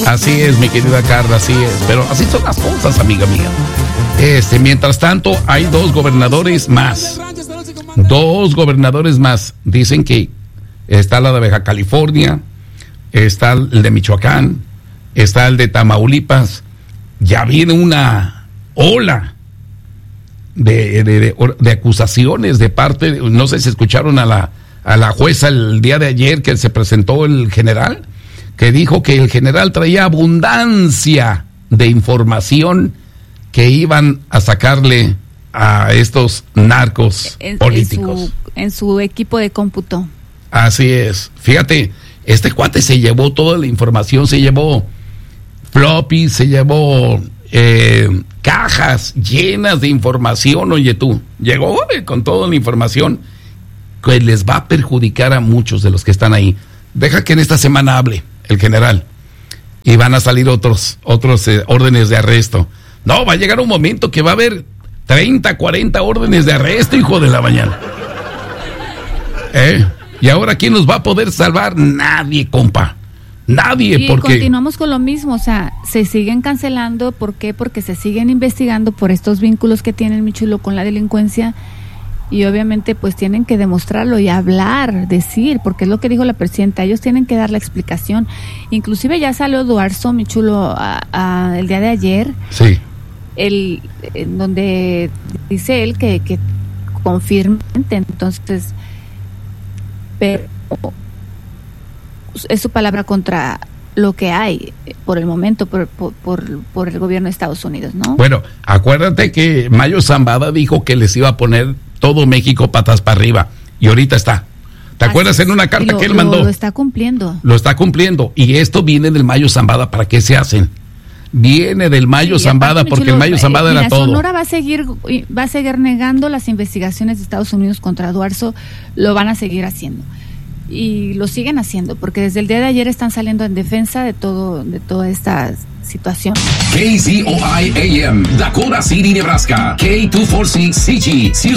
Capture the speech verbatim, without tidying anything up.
Así es, mi querida Carla, así es. Pero así son las cosas, amiga mía. Este, mientras tanto, hay dos gobernadores más. Dos gobernadores más. Dicen que está la de Baja California, está el de Michoacán, está el de Tamaulipas. Ya viene una ola de, de, de, de acusaciones de parte, de, no sé si escucharon a la, a la jueza el día de ayer que se presentó el general, que dijo que el general traía abundancia de información que iban a sacarle a estos narcos en, políticos. En su, en su equipo de cómputo. Así es. Fíjate, este cuate se llevó toda la información, se llevó floppy, se llevó eh, cajas llenas de información. Oye tú, llegó eh, con toda la información que les va a perjudicar a muchos de los que están ahí. Deja que en esta semana hable el general y van a salir otros, otros eh, órdenes de arresto. No, va a llegar un momento que va a haber treinta, cuarenta órdenes de arresto, hijo de la mañana. ¿Eh? Y ahora, ¿quién nos va a poder salvar? Nadie, compa. Nadie, y porque... continuamos con lo mismo, o sea, se siguen cancelando. ¿Por qué? Porque se siguen investigando por estos vínculos que tienen, mi chulo, con la delincuencia. Y obviamente, pues, tienen que demostrarlo y hablar, decir, porque es lo que dijo la presidenta. Ellos tienen que dar la explicación. Inclusive ya salió Duarzo, mi chulo, a, a, el día de ayer. Sí. El, en donde dice él que, que confirma, entonces, pero es su palabra contra lo que hay por el momento por, por, por, por el gobierno de Estados Unidos, ¿no? Bueno, acuérdate que Mayo Zambada dijo que les iba a poner todo México patas para arriba, y ahorita está. ¿Te Así acuerdas es. en una carta lo, que él lo, mandó? Lo está cumpliendo. Lo está cumpliendo, y esto viene del Mayo Zambada. ¿Para qué se hacen? Viene del Mayo Sí, Zambada, aparte, porque chulo, el Mayo Zambada eh, era mira, todo. Sonora va a seguir va a seguir negando las investigaciones de Estados Unidos contra Duarzo. Lo van a seguir haciendo y lo siguen haciendo porque desde el día de ayer están saliendo en defensa de todo de toda esta situación. K Z O I A M, Dakota City, Nebraska. K dos cuatro seis C G,